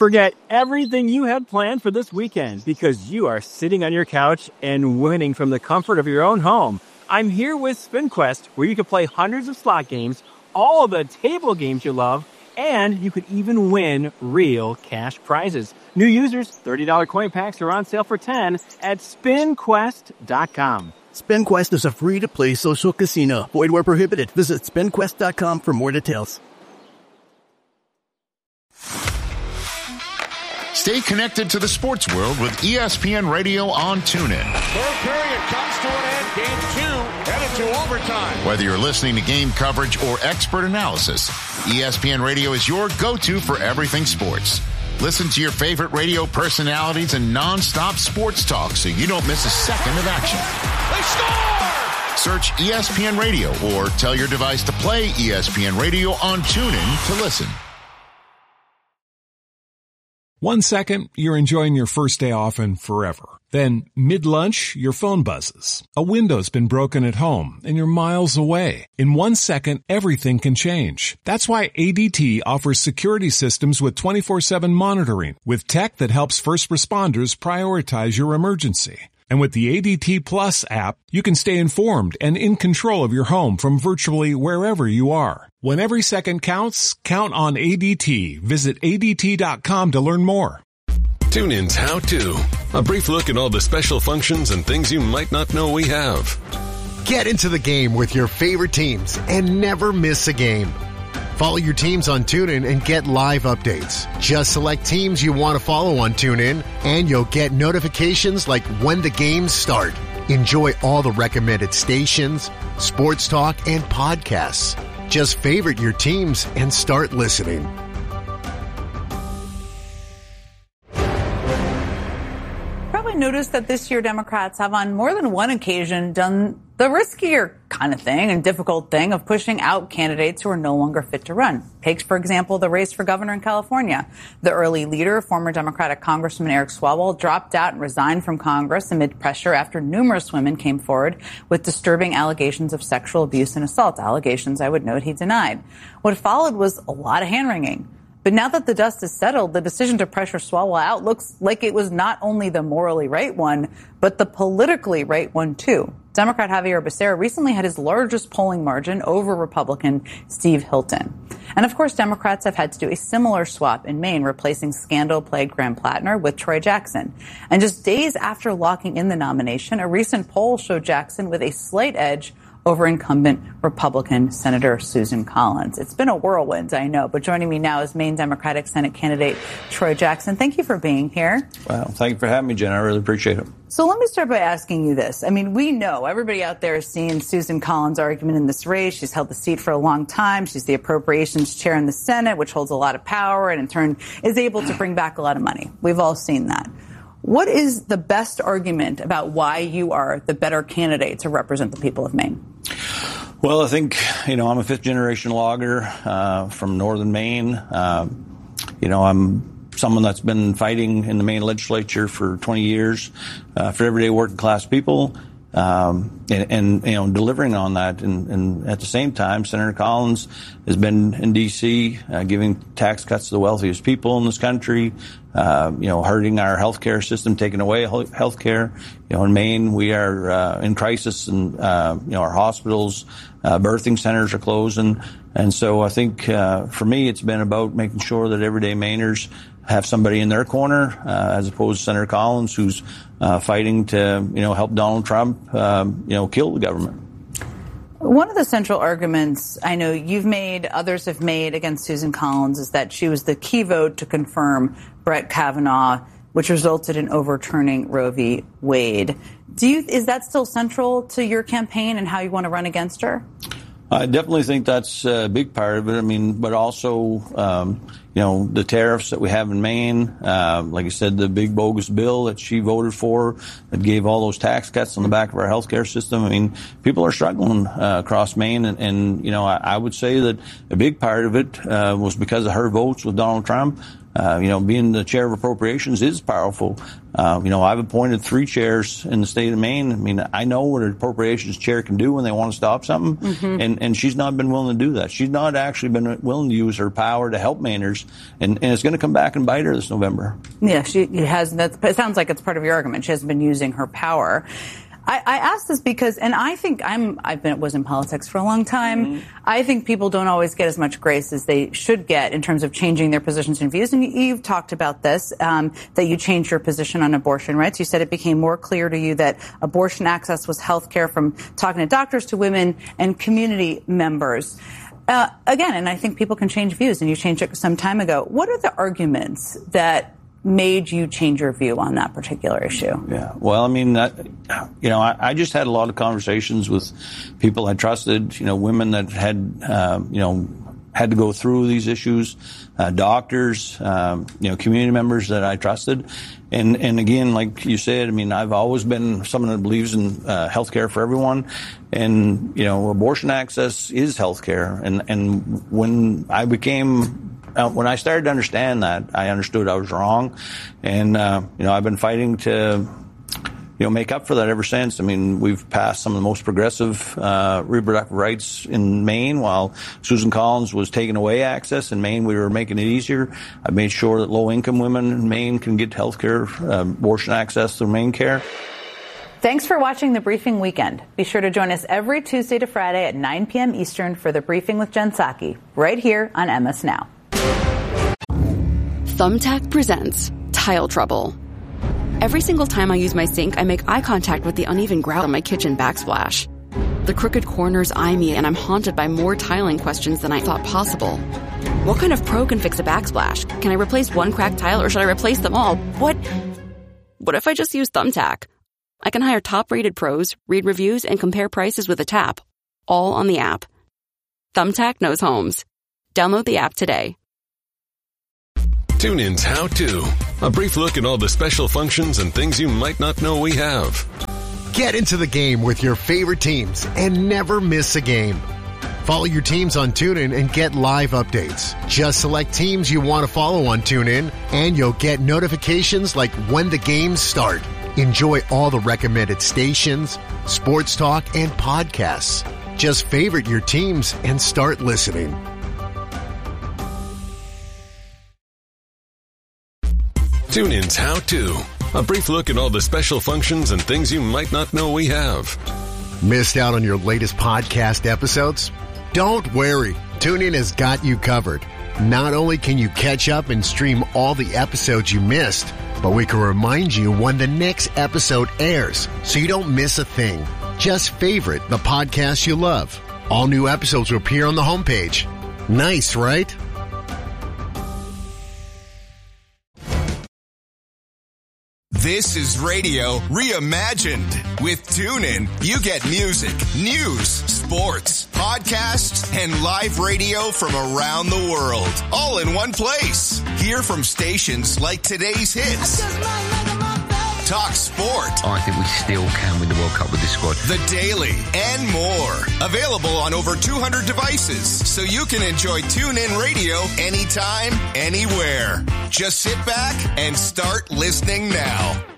Forget everything you had planned for this weekend because you are sitting on your couch and winning from the comfort of your own home. I'm here with SpinQuest, where you can play hundreds of slot games, all of the table games you love, and you could even win real cash prizes. New users, $30 coin packs are on sale for $10 at SpinQuest.com. SpinQuest is a free-to-play social casino. Void where prohibited. Visit SpinQuest.com for more details. Stay connected to the sports world with ESPN Radio on TuneIn. Third period comes to an end. Game 2 headed to overtime. Whether you're listening to game coverage or expert analysis, ESPN Radio is your go-to for everything sports. Listen to your favorite radio personalities and non-stop sports talk so you don't miss a second of action. They score! Search ESPN Radio or tell your device to play ESPN Radio on TuneIn to listen. 1 second, you're enjoying your first day off and forever. Then, mid-lunch, your phone buzzes. A window's been broken at home, and you're miles away. In 1 second, everything can change. That's why ADT offers security systems with 24/7 monitoring, with tech that helps first responders prioritize your emergency. And with the ADT Plus app, you can stay informed and in control of your home from virtually wherever you are. When every second counts, count on ADT. Visit ADT.com to learn more. TuneIn's How To. A brief look at all the special functions and things you might not know we have. Get into the game with your favorite teams and never miss a game. Follow your teams on TuneIn and get live updates. Just select teams you want to follow on TuneIn, and you'll get notifications like when the games start. Enjoy all the recommended stations, sports talk, and podcasts. Just favorite your teams and start listening. Probably noticed that this year Democrats have on more than one occasion done the riskier kind of thing and difficult thing of pushing out candidates who are no longer fit to run. Take, for example, the race for governor in California. The early leader, former Democratic Congressman Eric Swalwell, dropped out and resigned from Congress amid pressure after numerous women came forward with disturbing allegations of sexual abuse and assault, allegations I would note he denied. What followed was a lot of hand-wringing. But now that the dust is settled, the decision to pressure Swalwell out looks like it was not only the morally right one, but the politically right one, too. Democrat Javier Becerra recently had his largest polling margin over Republican Steve Hilton. And of course, Democrats have had to do a similar swap in Maine, replacing scandal-plagued Graham Plattner with Troy Jackson. And just days after locking in the nomination, a recent poll showed Jackson with a slight edge over incumbent Republican Senator Susan Collins. It's been a whirlwind, I know, but joining me now is Maine Democratic Senate candidate Troy Jackson. Thank you for being here. Well, thank you for having me, Jen. I really appreciate it. So let me start by asking you this. I mean, we know everybody out there is seeing Susan Collins' argument in this race. She's held the seat for a long time. She's the appropriations chair in the Senate, which holds a lot of power and in turn is able to bring back a lot of money. We've all seen that. What is the best argument about why you are the better candidate to represent the people of Maine? Well, I think, I'm a fifth-generation logger from northern Maine. I'm someone that's been fighting in the Maine legislature for 20 years for everyday working-class people. And delivering on that. And at the same time, Senator Collins has been in D.C. Giving tax cuts to the wealthiest people in this country, hurting our healthcare system, taking away healthcare. In Maine, we are in crisis, and our hospitals, birthing centers are closing. And so I think for me, it's been about making sure that everyday Mainers have somebody in their corner, as opposed to Senator Collins, who's fighting to, help Donald Trump, kill the government. One of the central arguments I know you've made, others have made against Susan Collins is that she was the key vote to confirm Brett Kavanaugh, which resulted in overturning Roe v. Wade. Is that still central to your campaign and how you want to run against her? I definitely think that's a big part of it. But also, the tariffs that we have in Maine, like I said, the big bogus bill that she voted for that gave all those tax cuts on the back of our healthcare system. People are struggling across Maine. And I would say that a big part of it was because of her votes with Donald Trump. Being the chair of appropriations is powerful. I've appointed 3 chairs in the state of Maine. I mean, I know what an appropriations chair can do when they want to stop something, and she's not been willing to do that. She's not actually been willing to use her power to help Mainers, and it's going to come back and bite her this November. Yeah, she has. It sounds like it's part of your argument. She hasn't been using her power. I ask this because, and I think was in politics for a long time. I think people don't always get as much grace as they should get in terms of changing their positions and views. And you've talked about this, that you changed your position on abortion rights. You said it became more clear to you that abortion access was health care, from talking to doctors to women and community members. Again, and I think people can change views, and you changed it some time ago. What are the arguments that made you change your view on that particular issue? Yeah, well, I mean, I just had a lot of conversations with people I trusted, women that had, had to go through these issues, doctors, community members that I trusted. And again, like you said, I mean, I've always been someone that believes in healthcare for everyone. And, abortion access is healthcare. And when I started to understand that, I understood I was wrong. And, I've been fighting to, make up for that ever since. I mean, we've passed some of the most progressive reproductive rights in Maine. While Susan Collins was taking away access in Maine, we were making it easier. I made sure that low-income women in Maine can get health care, abortion access through MaineCare. Thanks for watching The Briefing Weekend. Be sure to join us every Tuesday to Friday at 9 p.m. Eastern for The Briefing with Jen Psaki, right here on MS Now. Thumbtack presents Tile Trouble. Every single time I use my sink, I make eye contact with the uneven grout on my kitchen backsplash. The crooked corners eye me, and I'm haunted by more tiling questions than I thought possible. What kind of pro can fix a backsplash? Can I replace one cracked tile, or should I replace them all? What if I just use Thumbtack? I can hire top-rated pros, read reviews, and compare prices with a tap, all on the app. Thumbtack knows homes. Download the app today. TuneIn's How To. A brief look at all the special functions and things you might not know we have. Get into the game with your favorite teams and never miss a game. Follow your teams on TuneIn and get live updates. Just select teams you want to follow on TuneIn, and you'll get notifications like when the games start. Enjoy all the recommended stations, sports talk, and podcasts. Just favorite your teams and start listening. TuneIn's How To. A brief look at all the special functions and things you might not know we have. Missed out on your latest podcast episodes? Don't worry. TuneIn has got you covered. Not only can you catch up and stream all the episodes you missed, but we can remind you when the next episode airs, so you don't miss a thing. Just favorite the podcast you love. All new episodes will appear on the homepage. Nice, right? This is radio reimagined. With TuneIn, you get music, news, sports, podcasts, and live radio from around the world, all in one place. Hear from stations like today's hits, talk sport. I think we still can win the World Cup with this squad. The Daily, and more. Available on over 200 devices, so you can enjoy TuneIn Radio anytime, anywhere. Just sit back and start listening now.